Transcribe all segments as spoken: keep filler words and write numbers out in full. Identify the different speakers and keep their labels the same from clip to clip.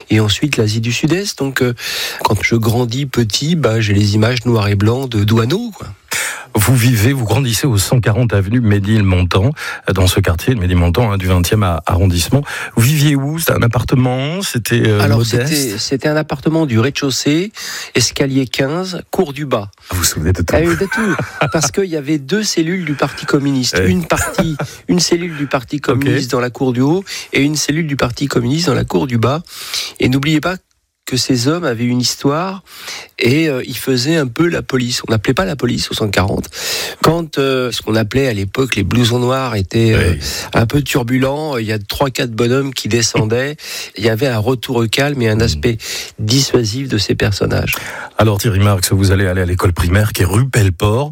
Speaker 1: et ensuite l'Asie du Sud-Est. Donc, euh, quand je grandis petit, bah, j'ai les images noir et blanc de Douaneau, quoi.
Speaker 2: Vous vivez, vous grandissez au cent quarante avenue Ménilmontant, dans ce quartier de Ménilmontant, hein, du vingtième arrondissement. Vous viviez où? C'était un appartement? C'était euh,
Speaker 1: Alors,
Speaker 2: modeste
Speaker 1: c'était, c'était un appartement du rez-de-chaussée, escalier quinze, cour du bas.
Speaker 2: Ah, vous vous souvenez de tout?
Speaker 1: Ah oui, de tout. Parce qu'il y avait deux cellules du Parti communiste.
Speaker 2: Ouais.
Speaker 1: Une partie, une cellule du Parti communiste
Speaker 2: Okay.
Speaker 1: dans la cour du haut et une cellule du Parti communiste dans la cour du bas. Et n'oubliez pas que ces hommes avaient une histoire et euh, ils faisaient un peu la police. On n'appelait pas la police au cent quarante. Quand euh, ce qu'on appelait à l'époque les blousons noirs étaient euh,
Speaker 2: Oui.
Speaker 1: un peu turbulents, il y a trois quatre bonhommes qui descendaient, il y avait un retour au calme et un aspect dissuasif de ces personnages.
Speaker 2: Alors Thierry Marx, vous allez aller à l'école primaire qui est rue Belleport,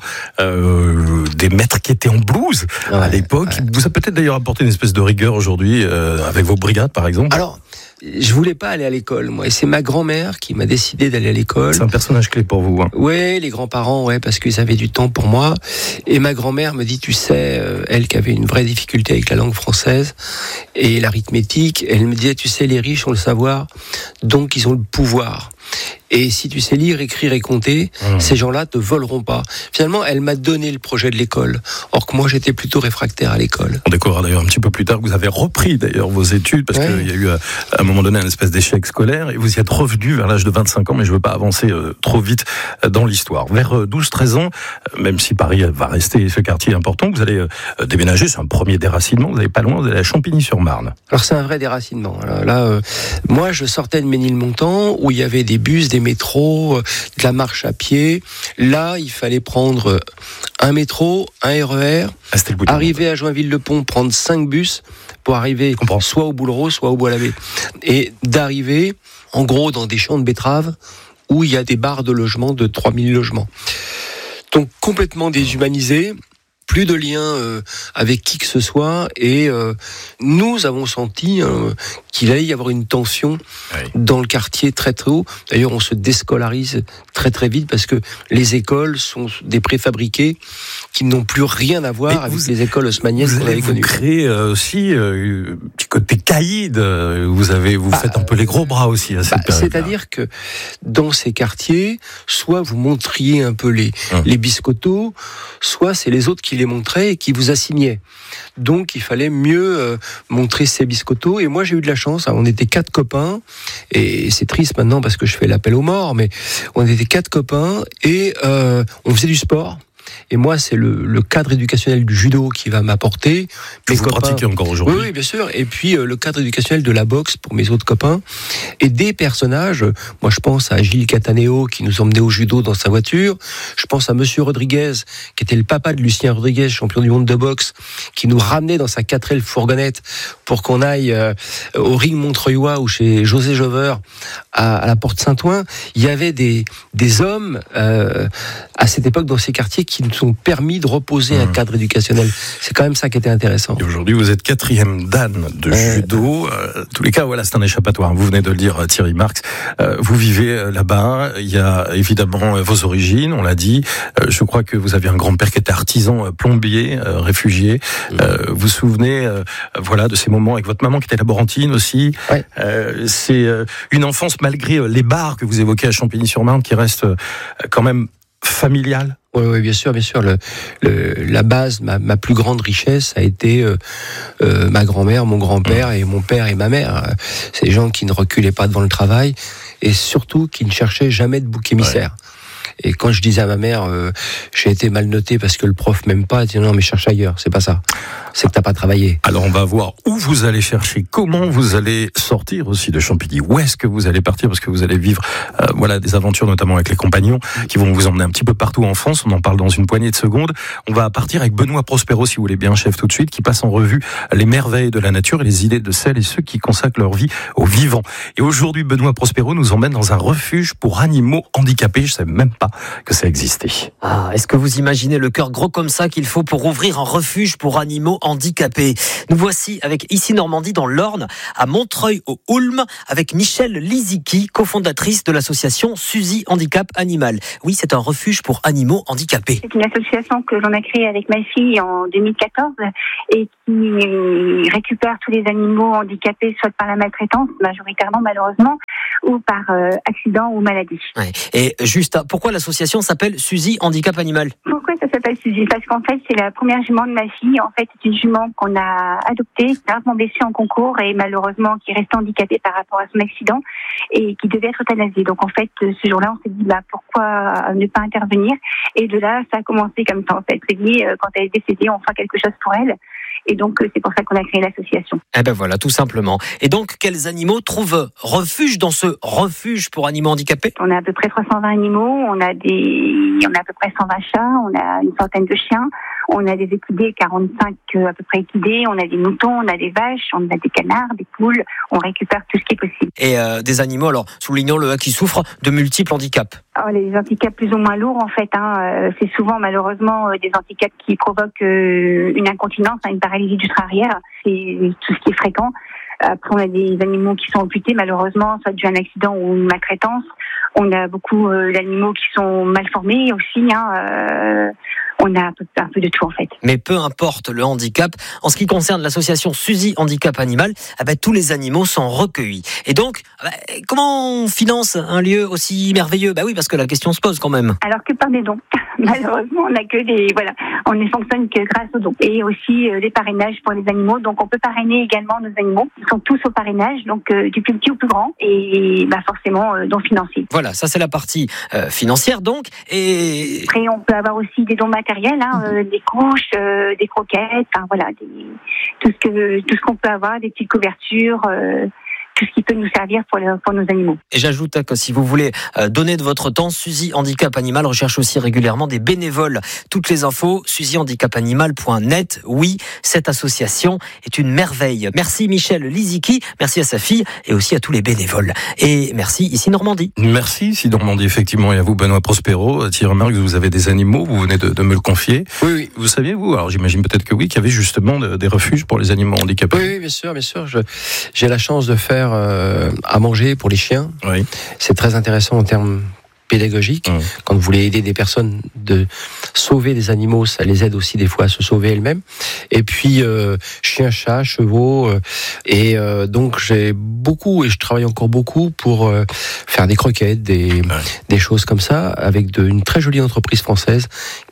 Speaker 2: euh, des maîtres qui étaient en blouse
Speaker 1: Ouais,
Speaker 2: à l'époque.
Speaker 1: ouais.
Speaker 2: Vous a peut-être d'ailleurs apporté une espèce de rigueur aujourd'hui euh, avec vos brigades par exemple.
Speaker 1: Alors, je voulais pas aller à l'école, moi, et c'est ma grand-mère qui m'a décidé d'aller à l'école.
Speaker 2: C'est un personnage clé pour vous. Hein.
Speaker 1: Ouais, les grands-parents, ouais, parce qu'ils avaient du temps pour moi. Et ma grand-mère me dit, tu sais, euh, elle qui avait une vraie difficulté avec la langue française et l'arithmétique, elle me disait, tu sais, les riches ont le savoir, donc ils ont le pouvoir. Et si tu sais lire, écrire et compter, mmh. ces gens-là te voleront pas. Finalement, elle m'a donné le projet de l'école. Or que moi, j'étais plutôt réfractaire à l'école.
Speaker 2: On découvrira d'ailleurs un petit peu plus tard que vous avez repris d'ailleurs vos études parce ouais. qu'il y a eu à un moment donné un espèce d'échec scolaire et vous y êtes revenu vers l'âge de vingt-cinq ans, mais je veux pas avancer euh, trop vite dans l'histoire. Vers douze treize ans, même si Paris va rester ce quartier important, vous allez euh, déménager, c'est un premier déracinement, vous n'allez pas loin, vous allez à Champigny-sur-Marne.
Speaker 1: Alors c'est un vrai déracinement. Alors là, euh, moi, je sortais de Ménilmontant où il y avait des bus, des métros, de la marche à pied. Là, il fallait prendre un métro, un R E R,
Speaker 2: ah, c'était le bout
Speaker 1: arriver à Joinville-le-Pont, prendre cinq bus pour arriver soit au Boulereau, soit au Bois-l'Abbé. Et d'arriver, en gros, dans des champs de betteraves où il y a des barres de logement de trois mille logements. Donc complètement déshumanisé. Plus de lien euh, avec qui que ce soit et euh, nous avons senti euh, qu'il allait y avoir une tension oui. dans le quartier très très haut. D'ailleurs, on se déscolarise très très vite parce que les écoles sont des préfabriqués qui n'ont plus rien à voir avec vous, les écoles haussmanniennes qu'on avait connues.
Speaker 2: Vous créez aussi euh, un petit côté caïd. Vous avez, vous bah, faites un peu les gros bras aussi à cette
Speaker 1: bah,
Speaker 2: période.
Speaker 1: C'est-à-dire que dans ces quartiers, soit vous montriez un peu les hum. les biscottos, soit c'est les autres qui les montraient et qui vous assignaient. Donc il fallait mieux euh, montrer ces biscottos. Et moi j'ai eu de la chance. On était quatre copains et c'est triste maintenant parce que je fais l'appel aux morts, mais on était quatre copains et euh, on faisait du sport. Et moi, c'est le, le cadre éducationnel du judo qui va m'apporter.
Speaker 2: Que
Speaker 1: mes
Speaker 2: vous
Speaker 1: copains,
Speaker 2: pratiquez encore aujourd'hui.
Speaker 1: Oui, oui, bien sûr. Et puis, euh, le cadre éducationnel de la boxe pour mes autres copains. Et des personnages, moi je pense à Gilles Cataneo qui nous emmenait au judo dans sa voiture. Je pense à Monsieur Rodriguez, qui était le papa de Lucien Rodriguez, champion du monde de boxe, qui nous ramenait dans sa quatre L fourgonnette pour qu'on aille euh, au ring Montreuilois ou chez José Jover à, à la Porte Saint-Ouen. Il y avait des, des hommes euh, à cette époque dans ces quartiers qui nous ont permis de reposer mmh. un cadre éducationnel. C'est quand même ça qui était intéressant.
Speaker 2: Et aujourd'hui, vous êtes quatrième dan de euh... judo. Euh, en tous les cas, voilà, c'est un échappatoire. Vous venez de le dire, Thierry Marx. Euh, vous vivez là-bas. Il y a évidemment vos origines, on l'a dit. Euh, je crois que vous aviez un grand-père qui était artisan plombier, euh, réfugié. Mmh. Euh, vous vous souvenez, euh, voilà, de ces moments avec votre maman qui était laborantine aussi.
Speaker 1: Ouais.
Speaker 2: Euh, c'est euh, une enfance malgré les bars que vous évoquez à Champigny-sur-Marne qui reste euh, quand même familiale.
Speaker 1: Oui, oui, bien sûr, bien sûr. Le, le, la base, ma, ma plus grande richesse a été euh, euh, ma grand-mère, mon grand-père et mon père et ma mère. Ces gens qui ne reculaient pas devant le travail et surtout qui ne cherchaient jamais de bouc émissaire. Ouais. Et quand je disais à ma mère, euh, j'ai été mal noté parce que le prof m'aime pas, elle disait non mais cherche ailleurs, c'est pas ça. C'est que t'as pas travaillé.
Speaker 2: Alors on va voir où vous allez chercher, comment vous allez sortir aussi de Champigny, où est-ce que vous allez partir parce que vous allez vivre euh, voilà des aventures notamment avec les compagnons qui vont vous emmener un petit peu partout en France. On en parle dans une poignée de secondes. On va partir avec Benoît Prospero, si vous voulez bien, chef tout de suite, qui passe en revue les merveilles de la nature et les idées de celles et ceux qui consacrent leur vie aux vivants. Et aujourd'hui, Benoît Prospero nous emmène dans un refuge pour animaux handicapés. Je savais même pas que ça existait.
Speaker 3: Ah, est-ce que vous imaginez le cœur gros comme ça qu'il faut pour ouvrir un refuge pour animaux handicapés? Nous voici avec Ici Normandie dans l'Orne, à Montreuil-au-Houlme, avec Michèle Lizicki, cofondatrice de l'association Suzy Handicap Animal. Oui, c'est un refuge pour animaux handicapés.
Speaker 4: C'est une association que l'on a créée avec ma fille en deux mille quatorze et qui récupère tous les animaux handicapés, soit par la maltraitance, majoritairement malheureusement, ou par euh, accident ou maladie.
Speaker 3: Ouais. Et juste, pourquoi l'association s'appelle Suzy Handicap Animal ?
Speaker 4: Pourquoi ça s'appelle Suzy ? Parce qu'en fait, c'est la première jument de ma fille. En fait, c'est une jument qu'on a adoptée, gravement blessée en concours et malheureusement qui restait handicapée par rapport à son accident et qui devait être euthanasiée. Donc en fait, ce jour-là, on s'est dit bah pourquoi ne pas intervenir ? Et de là, ça a commencé comme ça. En fait, c'est dit quand elle est décédée, on fera quelque chose pour elle. Et donc, c'est pour ça qu'on a créé l'association.
Speaker 3: Eh ben voilà, tout simplement. Et donc, quels animaux trouvent refuge dans ce refuge pour animaux handicapés ?
Speaker 4: On a à peu près trois cent vingt animaux, on a des, on a à peu près cent vingt chats, on a une centaine de chiens, on a des équidés, quarante-cinq à peu près équidés, on a des moutons, on a des vaches, on a des canards, des poules, on récupère tout ce qui est possible.
Speaker 3: Et euh, des animaux, alors, soulignons-le, qui souffrent de multiples handicaps.
Speaker 4: Oh, les handicaps plus ou moins lourds, en fait, hein, euh, c'est souvent malheureusement euh, des handicaps qui provoquent euh, une incontinence, hein, une paralysie du train arrière. C'est tout ce qui est fréquent. Après, on a des animaux qui sont amputés, malheureusement, soit dû à un accident ou une maltraitance. On a beaucoup euh, d'animaux qui sont mal formés aussi. Hein, euh, on a un peu, un peu de tout, en fait.
Speaker 3: Mais peu importe le handicap, en ce qui concerne l'association Suzy Handicap Animal, eh ben, tous les animaux sont recueillis. Et donc, eh ben, comment on finance un lieu aussi merveilleux ? Bah oui, parce que la question se pose quand même.
Speaker 4: Alors que par des dons. Malheureusement, on n'a que des, voilà, on ne fonctionne que grâce aux dons. Et aussi euh, les parrainages pour les animaux. Donc, on peut parrainer également nos animaux. Ils sont tous au parrainage, donc euh, du plus petit au plus grand. Et bah, forcément, euh, dons financiers.
Speaker 3: Voilà, ça c'est la partie euh, financière donc. Et
Speaker 4: après, on peut avoir aussi des dons matériels, hein, euh, des couches, euh, des croquettes, enfin voilà, des, tout ce que tout ce qu'on peut avoir, des petites couvertures. Euh, tout ce qui peut nous servir pour, les, pour nos animaux.
Speaker 3: Et j'ajoute que si vous voulez donner de votre temps, Suzy Handicap Animal recherche aussi régulièrement des bénévoles. Toutes les infos, suzy handicap animal point net. Oui, cette association est une merveille. Merci Michel Liziki, merci à sa fille et aussi à tous les bénévoles. Et merci ici Normandie.
Speaker 2: Merci ici Normandie, effectivement, et à vous Benoît Prospero. Thierry Marx, vous avez des animaux, vous venez de, de me le confier.
Speaker 1: Oui, oui.
Speaker 2: Vous saviez, vous, alors j'imagine peut-être que oui, qu'il y avait justement de, des refuges pour les animaux handicapés.
Speaker 1: Oui, oui, bien sûr, bien sûr. Je, j'ai la chance de faire Euh, à manger pour les chiens.
Speaker 2: Oui.
Speaker 1: C'est très intéressant en termes pédagogiques. Mmh. Quand vous voulez aider des personnes de sauver des animaux, ça les aide aussi des fois à se sauver elles-mêmes. Et puis euh, chiens, chats, chevaux. Euh, et euh, donc j'ai beaucoup et je travaille encore beaucoup pour euh, faire des croquettes, des ouais. des choses comme ça, avec de, une très jolie entreprise française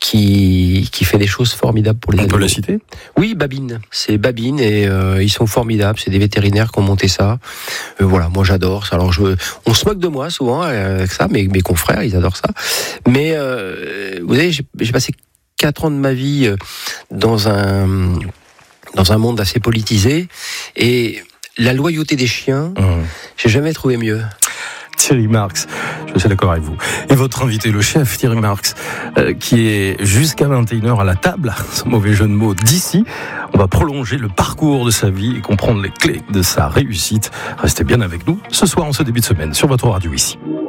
Speaker 1: qui qui fait des choses formidables pour les
Speaker 2: On
Speaker 1: animaux.
Speaker 2: On peut la citer ?
Speaker 1: Oui, Babine. C'est Babine et euh, ils sont formidables. C'est des vétérinaires qui ont monté ça. Euh, voilà, moi j'adore ça. Alors je, on se moque de moi souvent avec ça, mais mes confrères frères, ils adorent ça. Mais euh, vous savez, j'ai, j'ai passé quatre ans de ma vie dans un dans un monde assez politisé et la loyauté des chiens, mmh. j'ai jamais trouvé mieux.
Speaker 2: Thierry Marx, je suis d'accord avec vous. Et votre invité, le chef Thierry Marx, euh, qui est jusqu'à vingt et une heures à la table, ce mauvais jeu de mots d'ici. On va prolonger le parcours de sa vie et comprendre les clés de sa réussite. Restez bien avec nous ce soir en ce début de semaine sur votre radio ici.